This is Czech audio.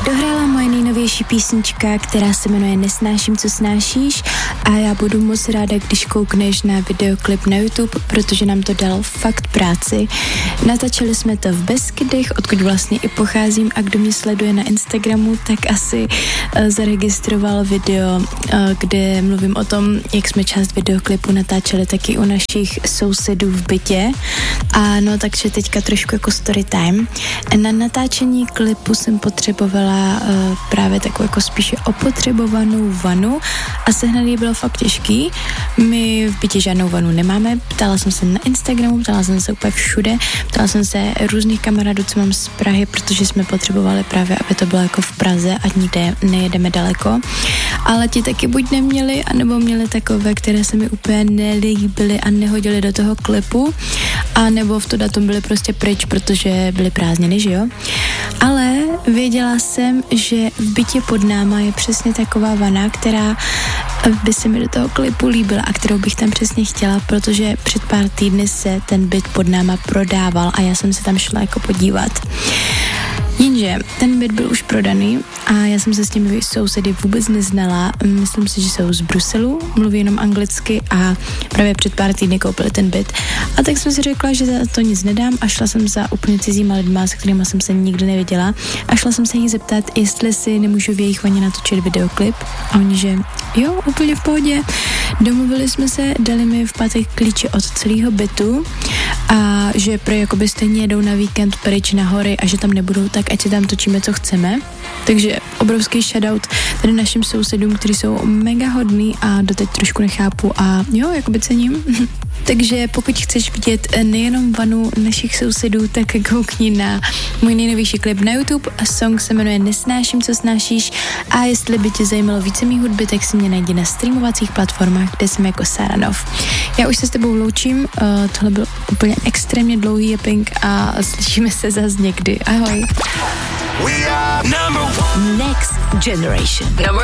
Dohrála moje nejnovější písnička, která se jmenuje Nesnáším, co snášíš, a já budu moc ráda, když koukneš na videoklip na YouTube, protože nám to dal fakt práci. Natáčeli jsme to v Beskydech, odkud vlastně i pocházím, a kdo mě sleduje na Instagramu, tak asi zaregistroval video, kde mluvím o tom, jak jsme část videoklipu natáčeli taky u našich sousedů v bytě. A no, takže teďka trošku jako story time. Na natáčení klipu jsem potřebovala právě takovou jako spíše opotřebovanou vanu a sehnat ji bylo fakt těžký. My v bytě žádnou vanu nemáme, ptala jsem se na Instagramu, ptala jsem se úplně všude, ptala jsem se různých kamarádů, co mám z Prahy, protože jsme potřebovali právě, aby to bylo jako v Praze, ať nikde nejedeme daleko. Ale ti taky buď neměli, anebo měli takové, které se mi úplně nelíbily a nehodily do toho klipu, a nebo v to datum byly prostě pryč, protože byly prázdniny, že jo? Ale věděla jsem, že v bytě pod náma je přesně taková vana, která by se mi do toho klipu líbila a kterou bych tam přesně chtěla, protože před pár týdny se ten byt pod náma prodával a já jsem se tam šla jako podívat. Jenže ten byt byl už prodaný a já jsem se s těmi sousedy vůbec neznala. Myslím si, že jsou z Bruselu, mluví jenom anglicky a právě před pár týdny koupili ten byt. A tak jsem si řekla, že za to nic nedám a šla jsem za úplně cizíma lidma, s kterýma jsem se nikdy neviděla, a šla jsem se jich zeptat, jestli si nemůžu v jejich vaně natočit videoklip. A oni, že jo, úplně v pohodě. Domluvili jsme se, dali mi v pátek klíče od celého bytu a že prý jakoby stejně jedou na víkend pryč na hory a že tam nebudou, tak ať si tam točíme, co chceme. Takže obrovský shoutout tady našim sousedům, kteří jsou mega hodný a doteď trošku nechápu a jo, jakoby cením. Takže pokud chceš vidět nejenom vanu našich sousedů, tak koukni na můj nejnovější klip na YouTube. Song se jmenuje Nesnáším, co snášíš, a jestli by tě zajímalo více mých hudby, tak si mě najdi na streamovacích platformách, kde jsem jako Saranov. Já už se s tebou loučím, tohle byl úplně extrémně dlouhý yaping a slyšíme se zase někdy. Ahoj. Next Generation.